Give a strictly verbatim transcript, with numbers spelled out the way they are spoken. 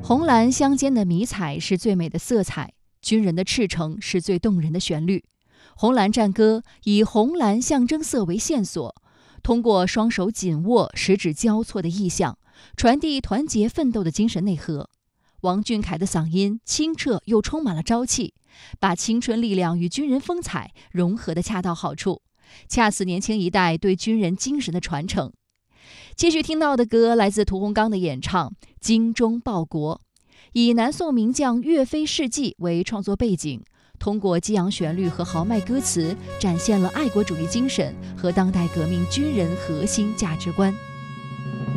红蓝相间的迷彩是最美的色彩，军人的赤诚是最动人的旋律。红蓝战歌以红蓝象征色为线索，通过双手紧握、十指交错的意象，传递团结奋斗的精神内核。王俊凯的嗓音清澈又充满了朝气，把青春力量与军人风采融合得恰到好处，恰似年轻一代对军人精神的传承。继续听到的歌来自屠洪刚的演唱《精忠报国》，以南宋名将岳飞事迹为创作背景，通过激昂旋律和豪迈歌词，展现了爱国主义精神和当代革命军人核心价值观。